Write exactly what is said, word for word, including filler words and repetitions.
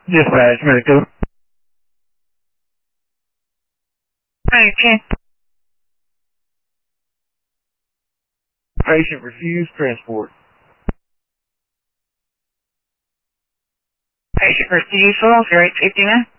Dispatch medical. Okay. Patient refused transport. Patient refusal, zero eight fifty-nine.